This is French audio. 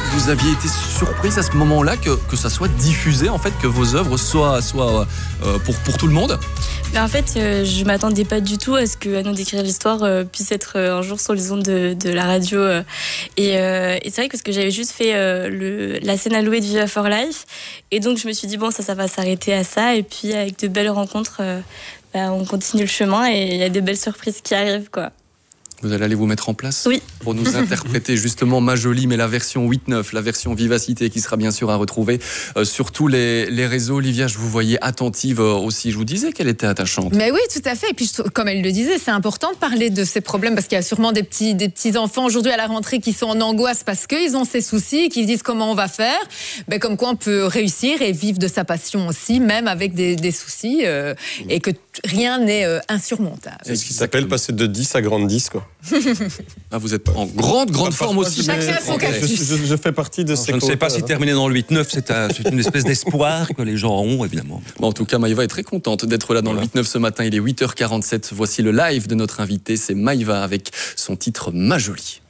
vous aviez été surprise à ce moment-là que ça soit diffusé, en fait, que vos œuvres soient pour tout le monde? En fait, je m'attendais pas du tout à ce que À nous d'écrire l'histoire puisse être un jour sur les ondes de la radio. Et c'est vrai que parce que j'avais juste fait la scène à louer de Viva for Life. Et donc, je me suis dit, bon, ça va s'arrêter à ça. Et puis, avec de belles rencontres, on continue le chemin et il y a de belles surprises qui arrivent, quoi. Vous allez aller vous mettre en place? Oui. Pour nous interpréter justement Ma Jolie, mais la version 8-9, la version Vivacité qui sera bien sûr à retrouver sur tous les réseaux. Olivia, je vous voyais attentive aussi. Je vous disais qu'elle était attachante. Mais oui, tout à fait. Et puis, comme elle le disait, c'est important de parler de ces problèmes parce qu'il y a sûrement des petits enfants aujourd'hui à la rentrée qui sont en angoisse parce qu'ils ont ces soucis, qui se disent comment on va faire. Ben, comme quoi on peut réussir et vivre de sa passion aussi, même avec des soucis et que rien n'est insurmontable. C'est ce qui s'appelle passer de 10 à grande 10, quoi. Ah, vous êtes en grande forme aussi. Je fais partie de ces. Je ne sais pas si terminer dans le 8-9, c'est une espèce d'espoir que les gens ont, évidemment. Bon, en tout cas, Maïva est très contente d'être là dans le 8-9 ce matin. Il est 8h47. Voici le live de notre invité. C'est Maïva avec son titre Ma Jolie.